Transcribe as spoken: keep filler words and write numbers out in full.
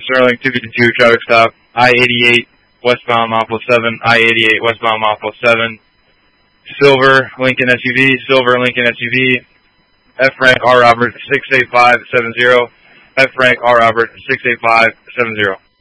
Sterling two fifty-two, traffic stop, I eighty-eight, westbound Mount seven, I eighty-eight, westbound Mount seven. Silver Lincoln S U V, Silver Lincoln S U V, F rank R Robert six eight five seven zero, F rank R Robert six eight five seven zero.